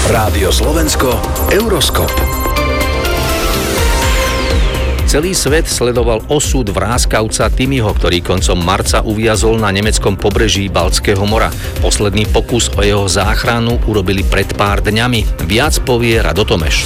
Rádio Slovensko, Euroskop. Celý svet sledoval osud vráskavca Timmyho, ktorý koncom marca uviazol na nemeckom pobreží Baltského mora. Posledný pokus o jeho záchranu urobili pred pár dňami. Viac povie Rado Tomeš.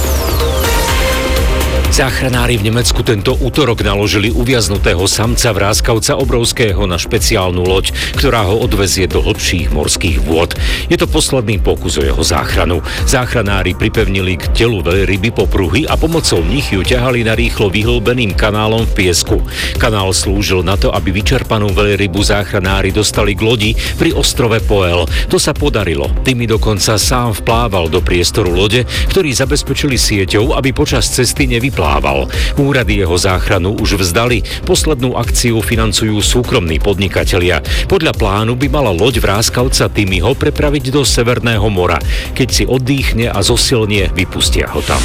Záchranári v Nemecku tento utorok naložili uviaznutého samca vráskavca obrovského na špeciálnu loď, ktorá ho odvezie do hlbších morských vôd. Je to posledný pokus o jeho záchranu. Záchranári pripevnili k telu veľryby popruhy a pomocou nich ju ťahali na rýchlo vyhlbeným kanálom v piesku. Kanál slúžil na to, aby vyčerpanú veľrybu záchranári dostali k lodi pri ostrove Poel. To sa podarilo. Timmy dokonca sám vplával do priestoru lode, ktorý zabezpečili sieťou, aby počas cesty nevyplával. Úrady jeho záchranu už vzdali. Poslednú akciu financujú súkromní podnikatelia. Podľa plánu by mala loď vráskavca Timmyho prepraviť do Severného mora. Keď si oddychne a zosilnie, vypustia ho tam.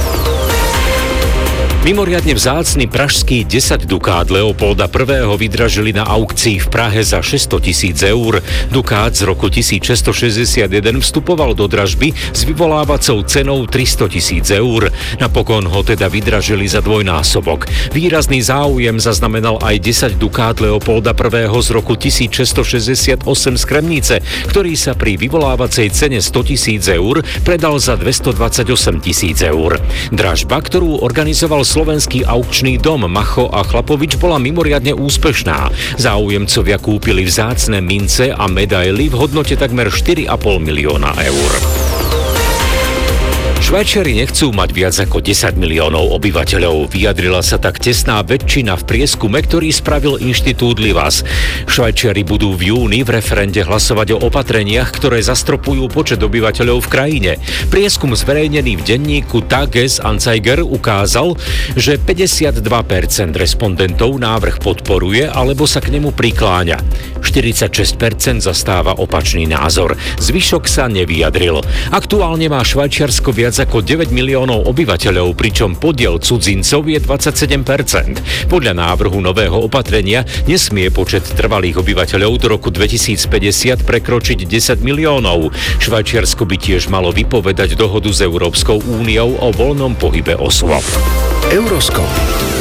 Mimoriadne vzácny pražský 10 dukát Leopolda I. vydražili na aukcii v Prahe za 600 000 eur. Dukát z roku 1661 vstupoval do dražby s vyvolávacou cenou 300 000 eur. Napokon ho teda vydražili za dvojnásobok. Výrazný záujem zaznamenal aj 10 dukát Leopolda I. z roku 1668 z Kremnice, ktorý sa pri vyvolávacej cene 100 000 eur predal za 228 000 eur. Dražba, ktorú organizoval slovenský aukčný dom Macho a Chlapovič, bola mimoriadne úspešná. Záujemcovia kúpili vzácne mince a medaily v hodnote takmer 4,5 milióna eur. Švajčiari nechcú mať viac ako 10 miliónov obyvateľov. Vyjadrila sa tak tesná väčšina v prieskume, ktorý spravil inštitút Livas. Švajčiari budú v júni v referende hlasovať o opatreniach, ktoré zastropujú počet obyvateľov v krajine. Prieskum zverejnený v denníku Tages-Anzeiger ukázal, že 52% respondentov návrh podporuje alebo sa k nemu prikláňa. 46% zastáva opačný názor. Zvyšok sa nevyjadril. Aktuálne má Švajčiarsko viac ako 9 miliónov obyvateľov, pričom podiel cudzincov je 27%. Podľa návrhu nového opatrenia nesmie počet trvalých obyvateľov do roku 2050 prekročiť 10 miliónov. Švajčiarsko by tiež malo vypovedať dohodu s Európskou úniou o voľnom pohybe osôb. Euroskop.